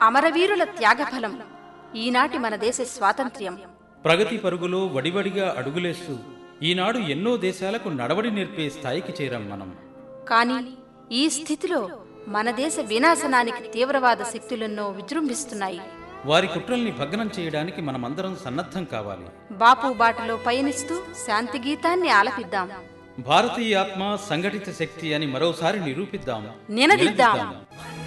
అమరవీరుల త్యాగఫలం ఈనాటి మన దేశ స్వాతంత్ర్యం. ప్రగతి పరుగులో వడివడిగా అడుగులేస్తూ ఈనాడు ఎన్నో దేశాలకు నడవడి నేర్పే స్థాయికి చేరాం మనం. కానీ ఈ స్థితిలో మన దేశ వినాశనానికి తీవ్రవాద శక్తులెన్నో విజృంభిస్తున్నాయి. వారి కుట్రల్ని భగ్నం చేయడానికి మనమందరం సన్నద్ధం కావాలి. బాపు బాటలో పయనిస్తూ శాంతి గీతాన్ని ఆలపిద్దాం. భారతీయ ఆత్మ సంఘటిత శక్తి అని మరోసారి నిరూపిద్దాం, నినదిద్దాం.